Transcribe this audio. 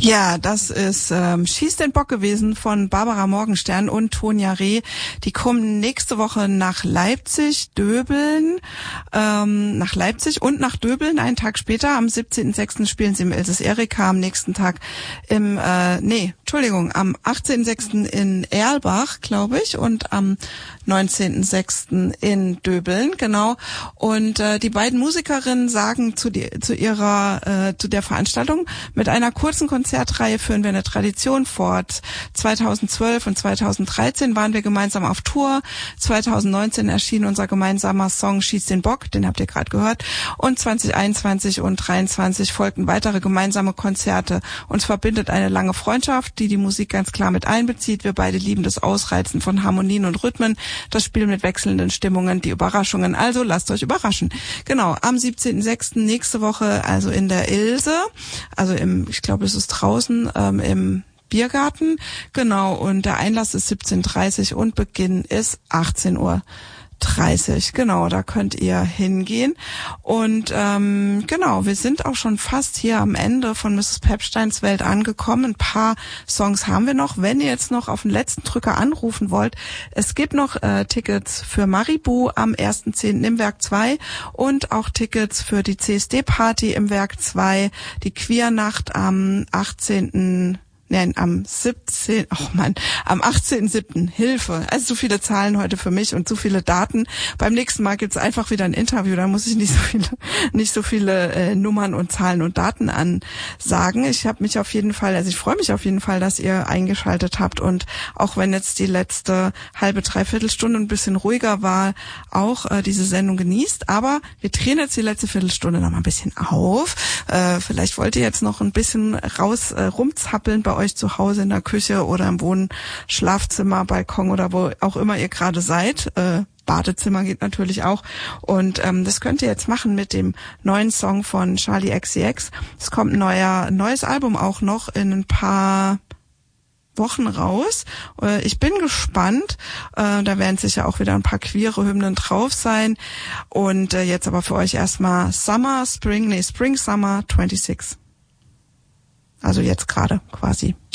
Ja, das ist Schieß den Bock gewesen von Barbara Morgenstern und Tonja Reh. Die kommen nächste Woche nach Leipzig, Döbeln, nach Leipzig und nach Döbeln. Einen Tag später, am 17.06. spielen sie im Elsass Erika, am nächsten Tag am 18.06. in Erlbach, glaube ich, und am 19.06. in Döbeln, genau. Und die beiden Musikerinnen sagen zu der Veranstaltung: Mit einer kurzen Konzertreihe führen wir eine Tradition fort. 2012 und 2013 waren wir gemeinsam auf Tour. 2019 erschien unser gemeinsamer Song Schieß den Bock, den habt ihr gerade gehört. Und 2021 und 2023 folgten weitere gemeinsame Konzerte. Uns verbindet eine lange Freundschaft, die Musik ganz klar mit einbezieht. Wir beide lieben das Ausreizen von Harmonien und Rhythmen, das Spiel mit wechselnden Stimmungen, die Überraschungen. Also lasst euch überraschen. Genau, am 17.06. nächste Woche, also in der Ilse, also ich glaube, es ist draußen im Biergarten. Genau, und der Einlass ist 17:30 und Beginn ist 18:30 Uhr. Genau, da könnt ihr hingehen. Und genau, wir sind auch schon fast hier am Ende von Mrs. Pepsteins Welt angekommen. Ein paar Songs haben wir noch. Wenn ihr jetzt noch auf den letzten Drücker anrufen wollt, es gibt noch Tickets für Maribu am 1.10. im Werk 2 und auch Tickets für die CSD-Party im Werk 2, die Queernacht am 18.7. Am 18.7. Hilfe. Also so viele Zahlen heute für mich und so viele Daten. Beim nächsten Mal gibt's einfach wieder ein Interview, da muss ich nicht so viele Nummern und Zahlen und Daten ansagen. Ich freue mich auf jeden Fall, dass ihr eingeschaltet habt, und auch wenn jetzt die letzte halbe, dreiviertel Stunde ein bisschen ruhiger war, auch diese Sendung genießt. Aber wir drehen jetzt die letzte Viertelstunde noch mal ein bisschen auf. Vielleicht wollt ihr jetzt noch ein bisschen rumzappeln bei euch zu Hause in der Küche oder im Schlafzimmer, Balkon oder wo auch immer ihr gerade seid. Badezimmer geht natürlich auch. Und das könnt ihr jetzt machen mit dem neuen Song von Charli XCX. Es kommt ein neues Album auch noch in ein paar Wochen raus. Ich bin gespannt. Da werden sicher auch wieder ein paar queere Hymnen drauf sein. Und jetzt aber für euch erstmal Spring Summer 26. Also jetzt gerade quasi.